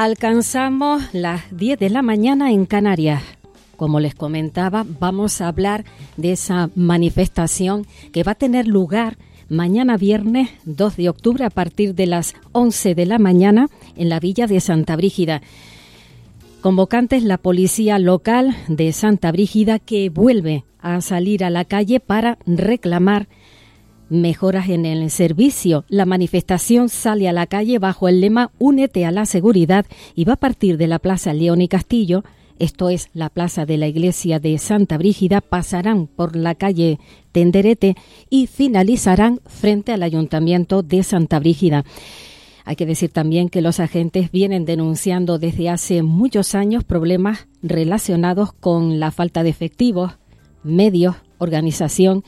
Alcanzamos las 10 de la mañana en Canarias. Como les comentaba, vamos a hablar de esa manifestación que va a tener lugar mañana viernes 2 de octubre a partir de las 11 de la mañana en la villa de Santa Brígida. Convocantes la policía local de Santa Brígida, que vuelve a salir a la calle para reclamar mejoras en el servicio. La manifestación sale a la calle bajo el lema Únete a la seguridad y va a partir de la Plaza León y Castillo, esto es la plaza de la iglesia de Santa Brígida, pasarán por la calle Tenderete y finalizarán frente al Ayuntamiento de Santa Brígida. Hay que decir también que los agentes vienen denunciando desde hace muchos años problemas relacionados con la falta de efectivos, medios, organización,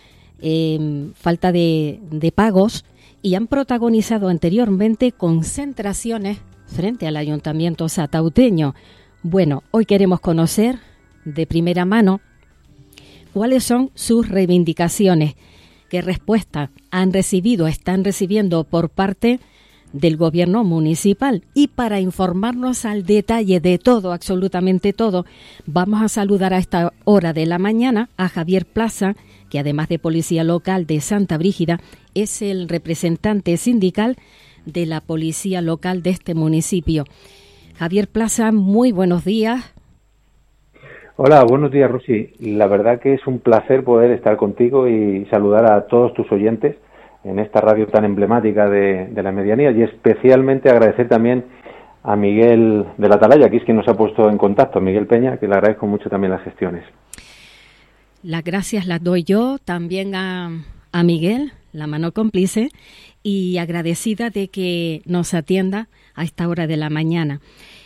falta de pagos, y han protagonizado anteriormente concentraciones frente al Ayuntamiento satauteño. Bueno, hoy queremos conocer de primera mano cuáles son sus reivindicaciones, qué respuesta están recibiendo por parte del gobierno municipal. Y para informarnos al detalle de todo, absolutamente todo, vamos a saludar a esta hora de la mañana a Javier Plaza, que además de policía local de Santa Brígida, es el representante sindical de la policía local de este municipio. Javier Plaza, muy buenos días. Hola, buenos días, Rosy. La verdad que es un placer poder estar contigo y saludar a todos tus oyentes en esta radio tan emblemática de la medianía, y especialmente agradecer también a Miguel de la Atalaya, que es quien nos ha puesto en contacto, Miguel Peña, que le agradezco mucho también las gestiones. Las gracias las doy yo también a Miguel, la mano cómplice, y agradecida de que nos atienda a esta hora de la mañana.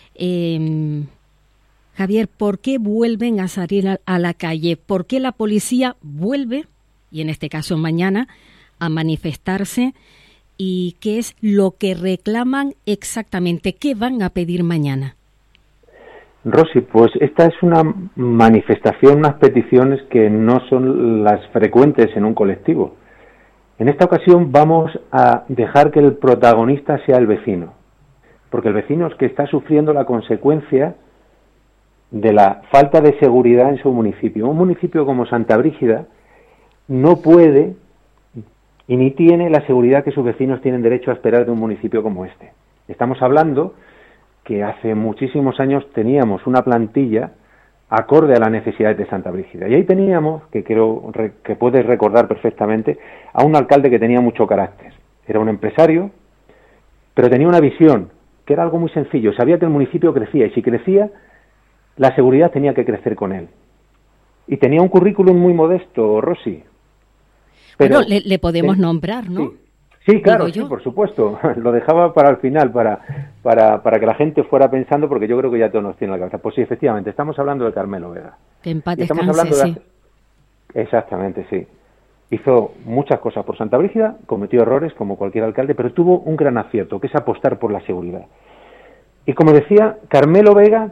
Javier, ¿por qué vuelven a salir a la calle? ¿Por qué la policía vuelve, y en este caso mañana, a manifestarse? ¿Y qué es lo que reclaman exactamente? ¿Qué van a pedir mañana? Rosy, pues esta es una manifestación, unas peticiones que no son las frecuentes en un colectivo. En esta ocasión vamos a dejar que el protagonista sea el vecino, porque el vecino es que está sufriendo la consecuencia de la falta de seguridad en su municipio. Un municipio como Santa Brígida no puede y ni tiene la seguridad que sus vecinos tienen derecho a esperar de un municipio como este. Estamos hablando que hace muchísimos años teníamos una plantilla acorde a las necesidades de Santa Brígida. Y ahí teníamos, que creo que puedes recordar perfectamente, a un alcalde que tenía mucho carácter. Era un empresario, pero tenía una visión, que era algo muy sencillo. Sabía que el municipio crecía, y si crecía, la seguridad tenía que crecer con él. Y tenía un currículum muy modesto, Rosy. Pero, bueno, le podemos nombrar, ¿no? Sí. Sí, claro, sí, por supuesto. Lo dejaba para el final, para que la gente fuera pensando, porque yo creo que ya todos nos tiene en la cabeza. Pues sí, efectivamente, estamos hablando de Carmelo Vega. Que en paz descanse, sí. Exactamente, sí. Hizo muchas cosas por Santa Brígida, cometió errores como cualquier alcalde, pero tuvo un gran acierto, que es apostar por la seguridad. Y como decía, Carmelo Vega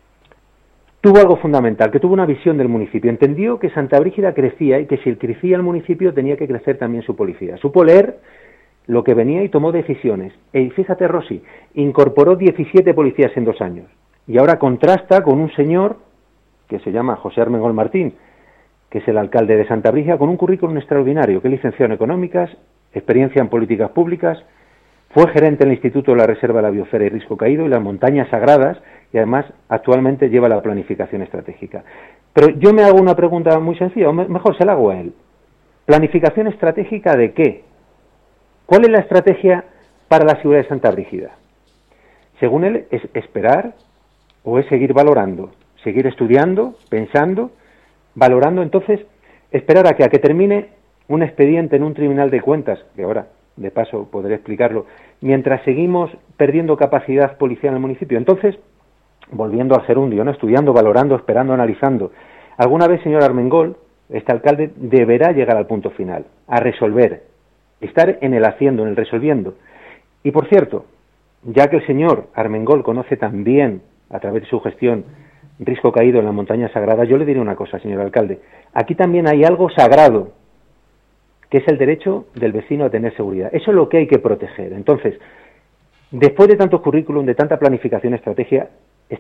tuvo algo fundamental, que tuvo una visión del municipio. Entendió que Santa Brígida crecía y que si crecía el municipio tenía que crecer también su policía. Supo leer lo que venía y tomó decisiones. Y fíjate, Rosy, incorporó 17 policías en 2 años. Y ahora contrasta con un señor que se llama José Armengol Martín, que es el alcalde de Santa Brígida, con un currículum extraordinario, que es licenciado en Económicas, experiencia en Políticas Públicas, fue gerente en el Instituto de la Reserva de la Biosfera y Risco Caído y las Montañas Sagradas, y además actualmente lleva la planificación estratégica. Pero yo me hago una pregunta muy sencilla, o mejor se la hago a él. ¿Planificación estratégica de qué? ¿Cuál es la estrategia para la seguridad de Santa Brígida? Según él, ¿es esperar o es seguir valorando? Seguir estudiando, pensando, valorando. Entonces, esperar a que termine un expediente en un tribunal de cuentas, que ahora, de paso, podré explicarlo, mientras seguimos perdiendo capacidad policial en el municipio. Entonces, volviendo al gerundio, ¿no? Estudiando, valorando, esperando, analizando. Alguna vez, señor Armengol, este alcalde deberá llegar al punto final, a resolver, estar en el haciendo, en el resolviendo. Y por cierto, ya que el señor Armengol conoce también, a través de su gestión, Risco Caído en la Montaña Sagrada, yo le diré una cosa, señor alcalde. Aquí también hay algo sagrado, que es el derecho del vecino a tener seguridad. Eso es lo que hay que proteger. Entonces, Después de tantos currículum, de tanta planificación estratégica,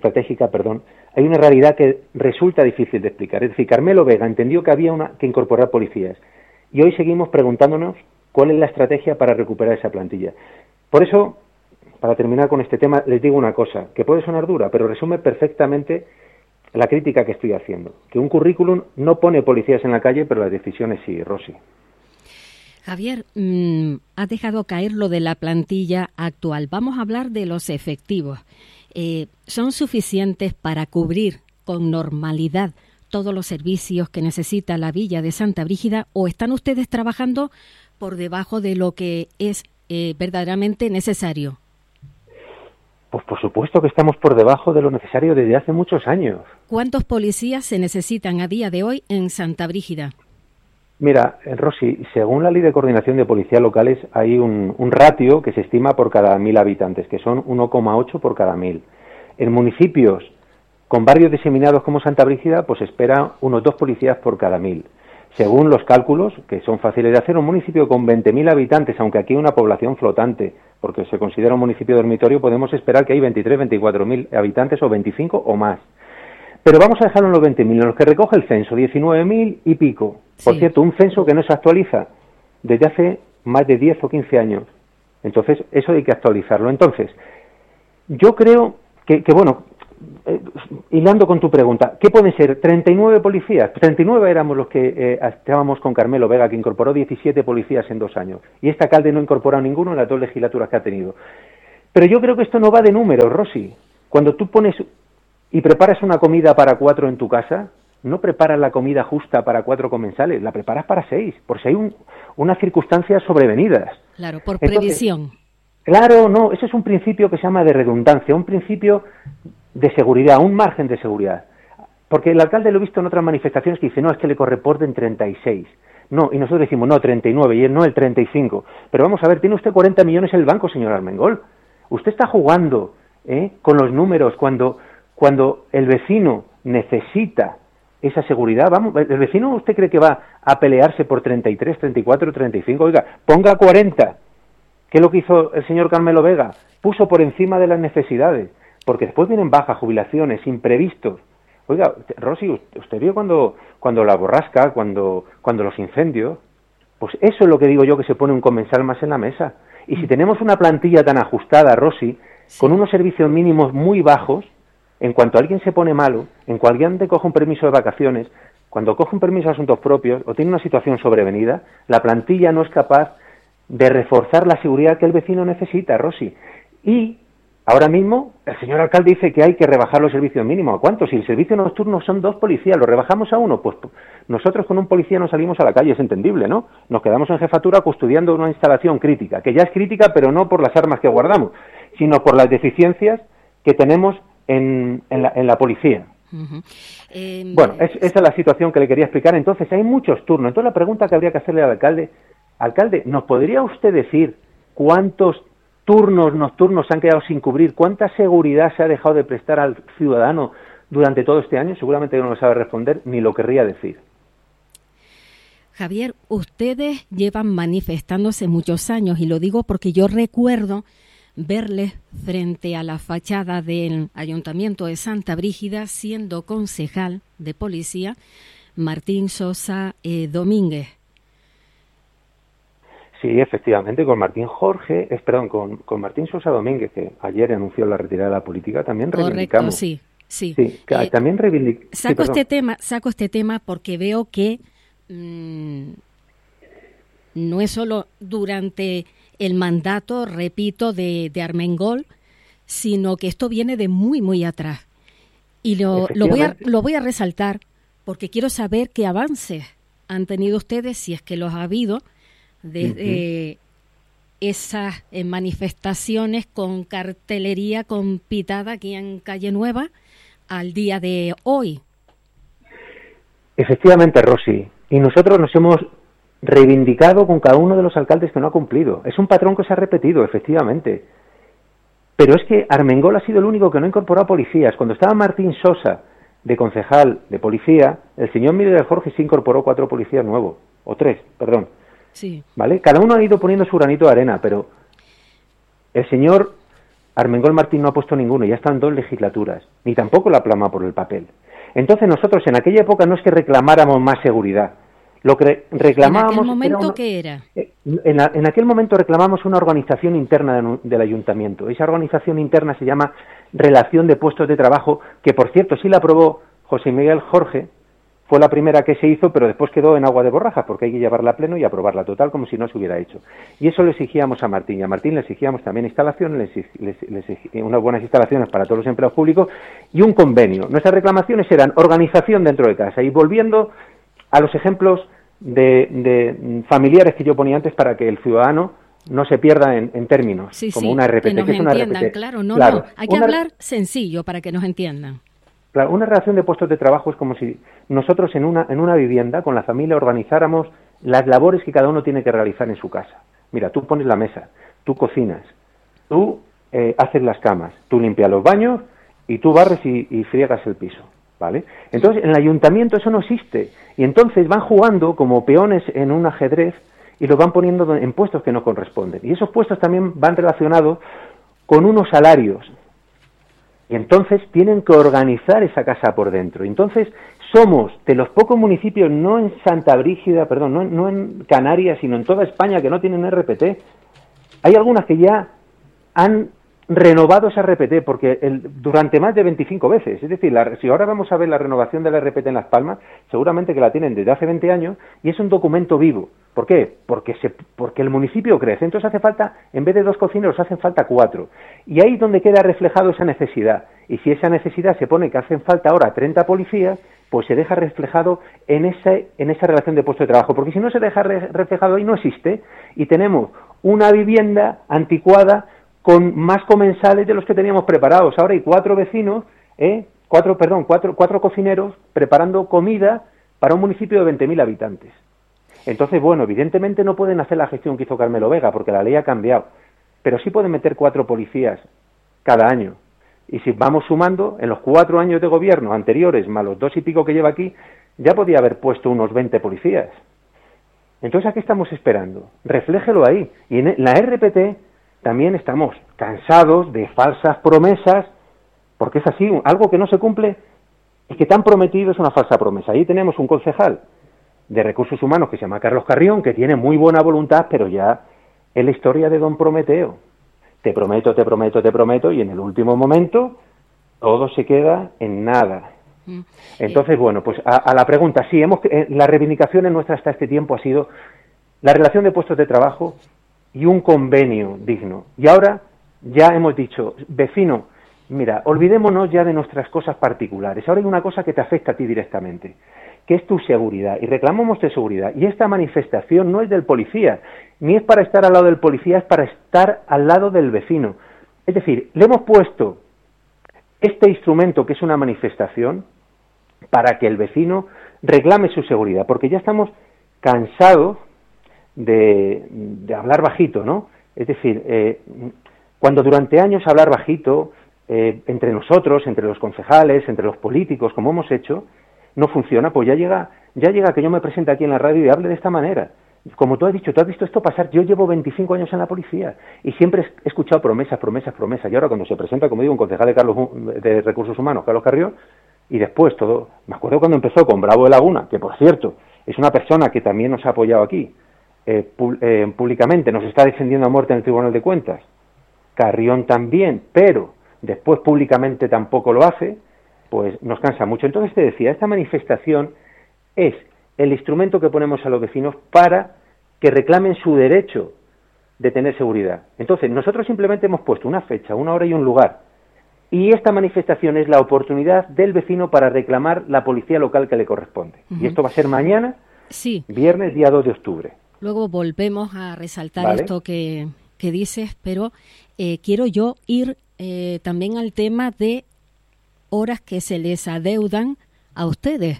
hay una realidad que resulta difícil de explicar. Es decir, Carmelo Vega entendió que había que incorporar policías y hoy seguimos preguntándonos cuál es la estrategia para recuperar esa plantilla. Por eso, para terminar con este tema, les digo una cosa, que puede sonar dura, pero resume perfectamente la crítica que estoy haciendo. Que un currículum no pone policías en la calle, pero las decisiones sí, Rosy. Javier, has dejado caer lo de la plantilla actual. Vamos a hablar de los efectivos. ¿Son suficientes para cubrir con normalidad todos los servicios que necesita la Villa de Santa Brígida o están ustedes trabajando por debajo de lo que es verdaderamente necesario? Pues por supuesto que estamos por debajo de lo necesario desde hace muchos años. ¿Cuántos policías se necesitan a día de hoy en Santa Brígida? Mira, Rosy, según la Ley de Coordinación de Policías Locales hay un ratio que se estima por cada 1.000 habitantes, que son 1,8 por cada 1.000. En municipios con barrios diseminados como Santa Brígida, pues espera unos 2 policías por cada 1.000. Según los cálculos, que son fáciles de hacer, un municipio con 20.000 habitantes, aunque aquí hay una población flotante, porque se considera un municipio dormitorio, podemos esperar que hay 23, 24.000 habitantes o 25 o más. Pero vamos a dejarlo en los 20.000, en los que recoge el censo, 19.000 y pico. Por cierto, un censo que no se actualiza desde hace más de 10 o 15 años. Entonces, eso hay que actualizarlo. Entonces, yo creo que bueno, hilando con tu pregunta, ¿qué pueden ser? 39 policías. 39 éramos los que estábamos con Carmelo Vega, que incorporó 17 policías en 2 años. Y este alcalde no ha incorporado ninguno en las 2 legislaturas que ha tenido. Pero yo creo que esto no va de números, Rosy. Cuando tú pones y preparas una comida para 4 en tu casa, no preparas la comida justa para 4 comensales, la preparas para 6, por si hay unas circunstancias sobrevenidas. Claro, por previsión. Entonces, claro, no, eso es un principio que se llama de redundancia, un principio de seguridad, un margen de seguridad. Porque el alcalde lo he visto en otras manifestaciones que dice, no, es que le corresponden 36. No, y nosotros decimos, no, 39, y él no, el 35. Pero vamos a ver, tiene usted 40 millones en el banco, señor Armengol. Usted está jugando con los números cuando el vecino necesita esa seguridad. Vamos, el vecino, ¿usted cree que va a pelearse por 33, 34, 35? Oiga, ponga 40. ¿Qué es lo que hizo el señor Carmelo Vega? Puso por encima de las necesidades, porque después vienen bajas, jubilaciones, imprevistos. Oiga, Rosy, usted vio cuando la borrasca, cuando los incendios, pues eso es lo que digo yo, que se pone un comensal más en la mesa. Y si tenemos una plantilla tan ajustada, Rosy, con unos servicios mínimos muy bajos, en cuanto alguien se pone malo, en cuanto alguien coge un permiso de vacaciones, cuando coge un permiso de asuntos propios o tiene una situación sobrevenida, la plantilla no es capaz de reforzar la seguridad que el vecino necesita, Rosy. Y ahora mismo el señor alcalde dice que hay que rebajar los servicios mínimos. ¿A cuánto? Si el servicio nocturno son 2 policías, ¿lo rebajamos a 1? Pues nosotros con un policía no salimos a la calle, es entendible, ¿no? Nos quedamos en jefatura custodiando una instalación crítica, que ya es crítica, pero no por las armas que guardamos, sino por las deficiencias que tenemos en la policía. Uh-huh. Bueno, esa es la situación que le quería explicar. Entonces, hay muchos turnos. Entonces, la pregunta que habría que hacerle al alcalde, ¿nos podría usted decir cuántos turnos nocturnos se han quedado sin cubrir? ¿Cuánta seguridad se ha dejado de prestar al ciudadano durante todo este año? Seguramente no lo sabe responder, ni lo querría decir. Javier, ustedes llevan manifestándose muchos años, y lo digo porque yo recuerdo verles frente a la fachada del Ayuntamiento de Santa Brígida, siendo concejal de policía Martín Sosa Domínguez. Sí, efectivamente, con Martín Sosa Domínguez, que ayer anunció la retirada de la política, también reivindicamos. Correcto, sí. También reivindicamos. Saco este tema porque veo que no es solo durante el mandato, repito, de Armengol, sino que esto viene de muy, muy atrás. Y lo voy a resaltar porque quiero saber qué avances han tenido ustedes, si es que los ha habido, desde esas manifestaciones con cartelería, con pitada aquí en Calle Nueva, al día de hoy. Efectivamente, Rosy, y nosotros nos hemos reivindicado con cada uno de los alcaldes que no ha cumplido. Es un patrón que se ha repetido, efectivamente. Pero es que Armengol ha sido el único que no ha incorporado policías. Cuando estaba Martín Sosa de concejal de policía, el señor Miguel Jorge sí incorporó 4 policías nuevos, o 3, perdón. Sí. ¿Vale? Cada uno ha ido poniendo su granito de arena, pero el señor Armengol Martín no ha puesto ninguno, ya están 2 legislaturas, ni tampoco la plama por el papel. Entonces nosotros en aquella época no es que reclamáramos más seguridad, lo que reclamábamos... ¿En aquel momento qué era? En aquel momento reclamamos una organización interna del ayuntamiento. Esa organización interna se llama Relación de Puestos de Trabajo, que por cierto sí la aprobó José Miguel Jorge, fue la primera que se hizo, pero después quedó en agua de borrajas, porque hay que llevarla a pleno y aprobarla total, como si no se hubiera hecho. Y eso le exigíamos a Martín, y a Martín le exigíamos también instalaciones, unas buenas instalaciones para todos los empleados públicos, y un convenio. Nuestras reclamaciones eran organización dentro de casa, y volviendo a los ejemplos de familiares que yo ponía antes para que el ciudadano no se pierda en términos, sí, como una RPT. Que nos entiendan, claro, no, hay que hablar sencillo para que nos entiendan. Claro, una relación de puestos de trabajo es como si nosotros en una vivienda con la familia organizáramos las labores que cada uno tiene que realizar en su casa. Mira, tú pones la mesa, tú cocinas, tú haces las camas, tú limpias los baños y tú barres y friegas el piso, ¿vale? Entonces, en el ayuntamiento eso no existe y entonces van jugando como peones en un ajedrez y los van poniendo en puestos que no corresponden. Y esos puestos también van relacionados con unos salarios. Y entonces tienen que organizar esa casa por dentro. Entonces somos de los pocos municipios, no en Santa Brígida, perdón, no en Canarias, sino en toda España que no tienen RPT. Hay algunas que ya han renovado esa RPT porque durante más de 25 veces. Es decir, si ahora vamos a ver la renovación de la RPT en Las Palmas, seguramente que la tienen desde hace 20 años y es un documento vivo. ¿Por qué? Porque el municipio crece. Entonces hace falta, en vez de 2 cocineros, hacen falta 4. Y ahí es donde queda reflejado esa necesidad. Y si esa necesidad se pone que hacen falta ahora 30 policías, pues se deja reflejado en esa relación de puesto de trabajo. Porque si no se deja reflejado ahí, no existe. Y tenemos una vivienda anticuada con más comensales de los que teníamos preparados. Ahora hay 4 vecinos, 4 cocineros preparando comida para un municipio de 20.000 habitantes. Entonces, bueno, evidentemente no pueden hacer la gestión que hizo Carmelo Vega, porque la ley ha cambiado, pero sí pueden meter 4 policías cada año. Y si vamos sumando, en los 4 años de gobierno anteriores, más los 2 y pico que lleva aquí, ya podía haber puesto unos 20 policías. Entonces, ¿a qué estamos esperando? Refléjelo ahí. Y en la RPT también estamos cansados de falsas promesas, porque es así, algo que no se cumple y que tan prometido es una falsa promesa. Ahí tenemos un concejal de Recursos Humanos que se llama Carlos Carrión, que tiene muy buena voluntad, pero ya es la historia de Don Prometeo. Te prometo, te prometo, te prometo, y en el último momento todo se queda en nada. Entonces, bueno, pues a la pregunta, sí, la reivindicación en nuestra hasta este tiempo ha sido la relación de puestos de trabajo y un convenio digno. Y ahora ya hemos dicho, vecino, mira, olvidémonos ya de nuestras cosas particulares. Ahora hay una cosa que te afecta a ti directamente, que es tu seguridad, y reclamamos tu seguridad. Y esta manifestación no es del policía, ni es para estar al lado del policía, es para estar al lado del vecino. Es decir, le hemos puesto este instrumento que es una manifestación para que el vecino reclame su seguridad, porque ya estamos cansados de hablar bajito, ¿no? Es decir, cuando durante años hablar bajito, entre nosotros, entre los concejales, entre los políticos, como hemos hecho, no funciona, pues ya llega que yo me presente aquí en la radio y hable de esta manera. Como tú has dicho, tú has visto esto pasar, yo llevo 25 años en la policía y siempre he escuchado promesas, y ahora cuando se presenta, como digo, un concejal de Recursos Humanos, Carlos Carrión, y después todo, me acuerdo cuando empezó con Bravo de Laguna, que por cierto, es una persona que también nos ha apoyado aquí, públicamente, nos está defendiendo a muerte en el Tribunal de Cuentas, Carrión también, pero después públicamente tampoco lo hace, pues nos cansa mucho. Entonces te decía, esta manifestación es el instrumento que ponemos a los vecinos para que reclamen su derecho de tener seguridad. Entonces, nosotros simplemente hemos puesto una fecha, una hora y un lugar, y esta manifestación es la oportunidad del vecino para reclamar la policía local que le corresponde. Y esto va a ser mañana, sí, viernes, día 2 de octubre. Luego volvemos a resaltar esto que dices, pero quiero yo ir también al tema de horas que se les adeudan a ustedes.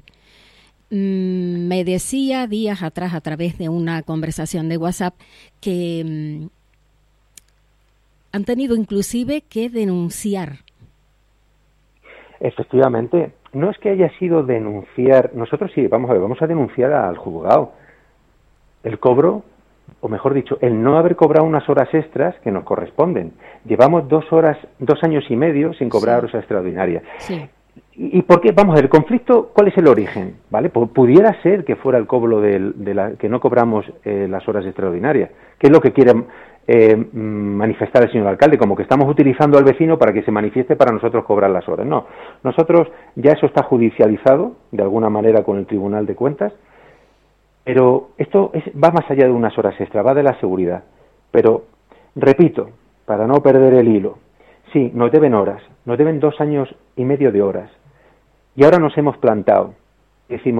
Me decía días atrás a través de una conversación de WhatsApp que han tenido inclusive que denunciar. Efectivamente, no es que haya sido denunciar, nosotros sí, vamos a denunciar al juzgado. El cobro o mejor dicho, el no haber cobrado unas horas extras que nos corresponden. Llevamos 2 años y medio sin cobrar horas extraordinarias. Sí. ¿Y por qué? Vamos a ver, el conflicto, ¿cuál es el origen? ¿Vale? Pudiera ser que fuera el cobro que no cobramos las horas extraordinarias, que es lo que quiere manifestar el señor alcalde, como que estamos utilizando al vecino para que se manifieste para nosotros cobrar las horas. No, nosotros ya eso está judicializado, de alguna manera, con el Tribunal de Cuentas, pero esto va más allá de unas horas extra, va de la seguridad. Pero, repito, para no perder el hilo, sí, nos deben horas, nos deben 2 años y medio de horas, y ahora nos hemos plantado. Decimos,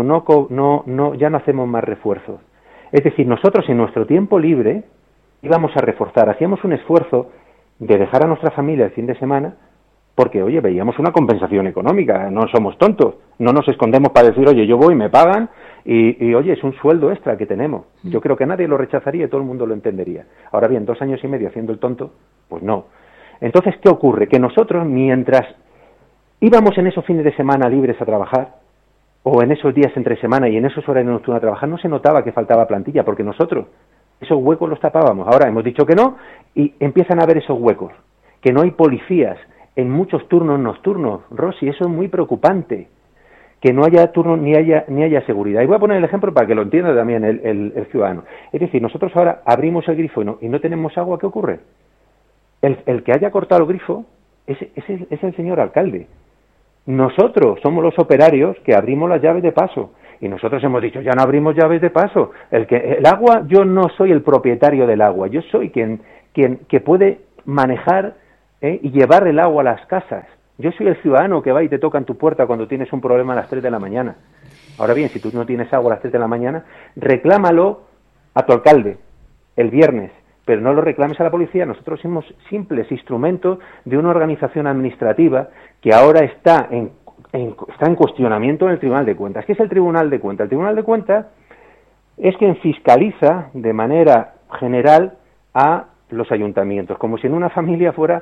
ya no hacemos más refuerzos. Es decir, nosotros en nuestro tiempo libre íbamos a reforzar, hacíamos un esfuerzo de dejar a nuestra familia el fin de semana, porque, oye, veíamos una compensación económica, no somos tontos, no nos escondemos para decir, oye, yo voy, me pagan, y oye, es un sueldo extra que tenemos. Yo creo que nadie lo rechazaría y todo el mundo lo entendería. Ahora bien, 2 años y medio haciendo el tonto, pues no. Entonces, ¿qué ocurre? Que nosotros, mientras íbamos en esos fines de semana libres a trabajar, o en esos días entre semana y en esos horarios nocturnos a trabajar, no se notaba que faltaba plantilla, porque nosotros esos huecos los tapábamos. Ahora hemos dicho que no, y empiezan a haber esos huecos, que no hay policías en muchos turnos nocturnos. Rosy, eso es muy preocupante, que no haya turnos ni haya seguridad. Y voy a poner el ejemplo para que lo entienda también el ciudadano. Es decir, nosotros ahora abrimos el grifo y no tenemos agua, ¿qué ocurre? El que haya cortado el grifo es el señor alcalde. Nosotros somos los operarios que abrimos las llaves de paso. Y nosotros hemos dicho, ya no abrimos llaves de paso. El agua, yo no soy el propietario del agua. Yo soy quien que puede manejar y llevar el agua a las casas. Yo soy el ciudadano que va y te toca en tu puerta cuando tienes un problema a las 3 de la mañana. Ahora bien, si tú no tienes agua a las 3 de la mañana, reclámalo a tu alcalde el viernes, pero no lo reclames a la policía. Nosotros somos simples instrumentos de una organización administrativa que ahora está en cuestionamiento en el Tribunal de Cuentas. ¿Qué es el Tribunal de Cuentas? El Tribunal de Cuentas es quien fiscaliza de manera general a los ayuntamientos, como si en una familia fueran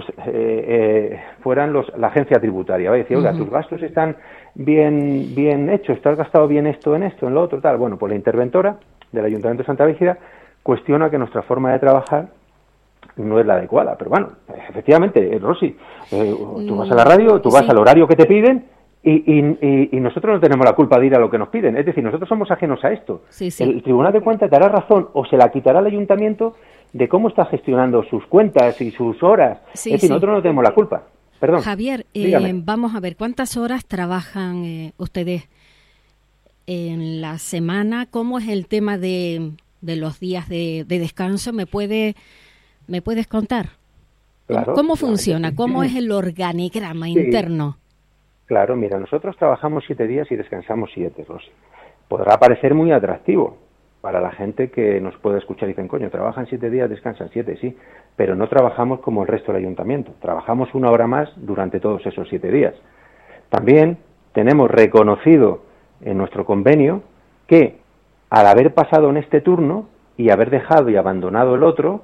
la agencia tributaria. Va a decir, oiga, tus gastos están bien hechos, te has gastado bien esto, en lo otro, tal. Bueno, pues la interventora del Ayuntamiento de Santa Brígida cuestiona que nuestra forma de trabajar no es la adecuada. Pero bueno, efectivamente, Rosy, tú vas a la radio, tú vas al horario que te piden y nosotros no tenemos la culpa de ir a lo que nos piden. Es decir, nosotros somos ajenos a esto. Sí, sí. El Tribunal de Cuentas dará razón o se la quitará al ayuntamiento de cómo está gestionando sus cuentas y sus horas. Sí, es decir, nosotros no tenemos la culpa. Perdón. Javier, vamos a ver, ¿cuántas horas trabajan ustedes en la semana? ¿Cómo es el tema de los días de descanso? ¿Me puedes contar? Claro, ¿Cómo funciona? ¿Cómo es el organigrama interno? Claro, mira, nosotros trabajamos 7 días y descansamos 7, Rosy. Podrá parecer muy atractivo para la gente que nos puede escuchar y dicen, coño, trabajan 7 días, descansan 7, sí, pero no trabajamos como el resto del ayuntamiento. Trabajamos 1 hora más durante todos esos 7 días. También tenemos reconocido en nuestro convenio que al haber pasado en este turno y haber dejado y abandonado el otro,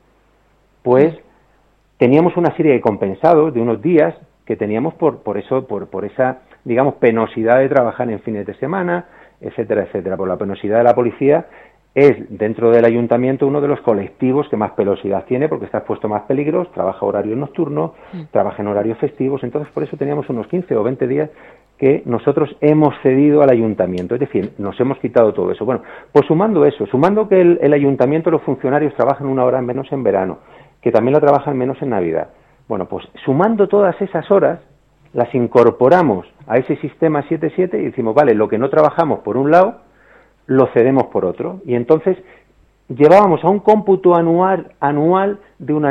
pues teníamos una serie de compensados de unos días que teníamos por esa, digamos, penosidad de trabajar en fines de semana, etcétera, etcétera. Por la penosidad de la policía es, dentro del ayuntamiento, uno de los colectivos que más penosidad tiene porque está expuesto a más peligros, trabaja horarios nocturnos, trabaja en horarios festivos. Entonces, por eso teníamos unos 15 o 20 días que nosotros hemos cedido al ayuntamiento, es decir, nos hemos quitado todo eso. Bueno, pues sumando que el ayuntamiento, los funcionarios trabajan 1 hora menos en verano, que también la trabajan menos en Navidad. Bueno, pues sumando todas esas horas, las incorporamos a ese sistema 7-7 y decimos, vale, lo que no trabajamos por un lado, lo cedemos por otro. Y entonces llevábamos a un cómputo anual de unas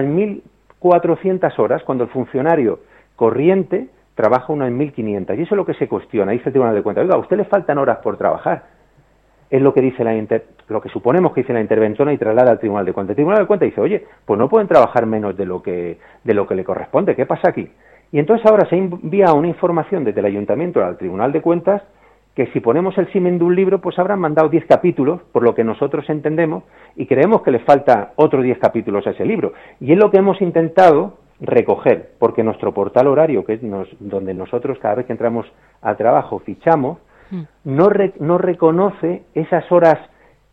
1.400 horas, cuando el funcionario corriente trabaja unas 1.500. Y eso es lo que se cuestiona, dice el Tribunal de Cuentas. Oiga, a usted le faltan horas por trabajar. Es lo que dice lo que suponemos que dice la interventora y traslada al Tribunal de Cuentas. El Tribunal de Cuentas dice, oye, pues no pueden trabajar menos de lo que le corresponde. ¿Qué pasa aquí? Y entonces ahora se envía una información desde el Ayuntamiento al Tribunal de Cuentas que si ponemos el símil de un libro, pues habrán mandado 10 capítulos, por lo que nosotros entendemos, y creemos que le falta otros 10 capítulos a ese libro. Y es lo que hemos intentado recoger, porque nuestro portal horario, que es donde nosotros cada vez que entramos al trabajo fichamos, no reconoce esas horas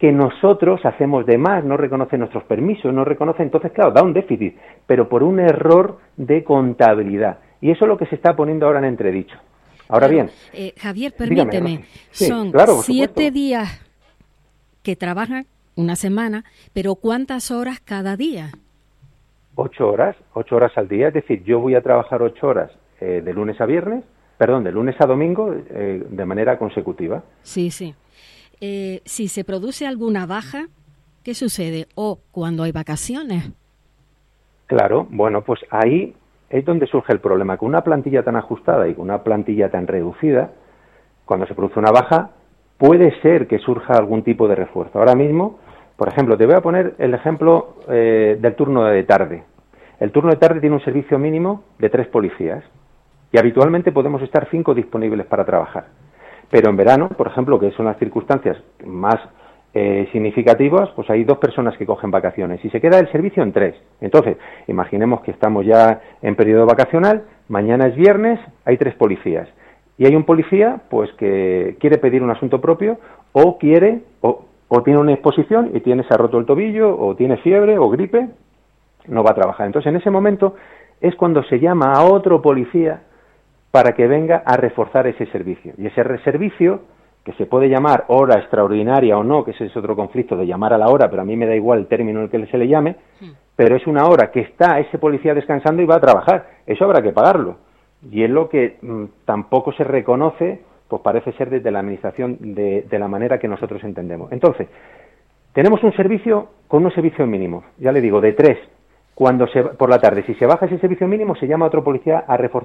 que nosotros hacemos de más, no reconoce nuestros permisos, no reconoce, entonces, claro, da un déficit, pero por un error de contabilidad. Y eso es lo que se está poniendo ahora en entredicho. Ahora bien... Javier, permíteme, dígame, sí, son claro, por 7 supuesto. días que trabajan una semana, pero ¿cuántas horas cada día? 8 horas al día, es decir, yo voy a trabajar 8 horas de lunes a viernes, de lunes a domingo, de manera consecutiva. Sí, sí. Si se produce alguna baja, ¿qué sucede? O cuando hay vacaciones. Claro, bueno, pues ahí es donde surge el problema. Con una plantilla tan ajustada y con una plantilla tan reducida, cuando se produce una baja, puede ser que surja algún tipo de refuerzo. Ahora mismo, por ejemplo, te voy a poner el ejemplo del turno de tarde. El turno de tarde tiene un servicio mínimo de 3 policías y habitualmente podemos estar 5 disponibles para trabajar. Pero en verano, por ejemplo, que son las circunstancias más significativas, pues hay 2 personas que cogen vacaciones y se queda el servicio en 3. Entonces, imaginemos que estamos ya en periodo vacacional, mañana es viernes, hay 3 policías. Y hay un policía, pues, que quiere pedir un asunto propio o quiere, o tiene una exposición y se ha roto el tobillo, o tiene fiebre o gripe, no va a trabajar. Entonces, en ese momento es cuando se llama a otro policía para que venga a reforzar ese servicio. Y ese servicio, que se puede llamar hora extraordinaria o no, que ese es otro conflicto de llamar a la hora, pero a mí me da igual el término en el que se le llame, pero es una hora que está ese policía descansando y va a trabajar. Eso habrá que pagarlo. Y es lo que tampoco se reconoce, pues parece ser desde la administración de la manera que nosotros entendemos. Entonces, tenemos un servicio con unos servicios mínimos, ya le digo, de 3. Por la tarde, si se baja ese servicio mínimo, se llama a otro policía a reforzar